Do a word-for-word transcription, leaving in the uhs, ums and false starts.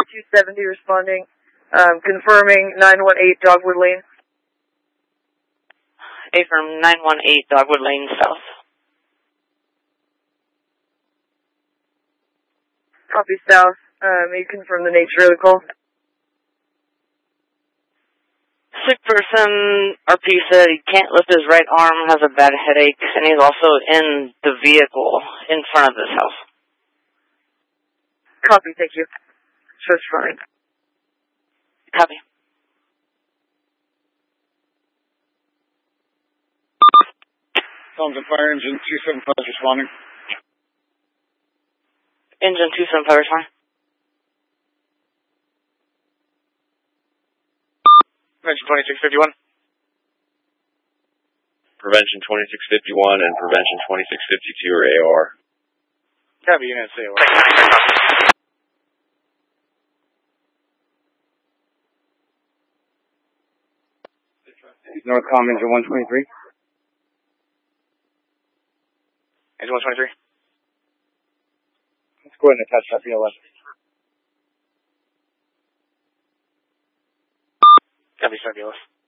two seventy responding, um, confirming nine one eight Dogwood Lane. Affirm nine one eight Dogwood Lane South. Copy South. Uh, may you confirm the nature of the call? Sick person, R P said he can't lift his right arm, has a bad headache, and he's also in the vehicle in front of this house. Copy, thank you. Shows fine. Copy. Thompson Fire Engine two seven five responding. Engine two seven five responding. Prevention twenty-six fifty-one. Prevention twenty-six fifty-one and Prevention twenty-six fifty-two are A O R. Copy, units A O R. Northcom engine one twenty-three. Engine one twenty-three. Let's go ahead and attach that P L S. Copy, sir, P L S.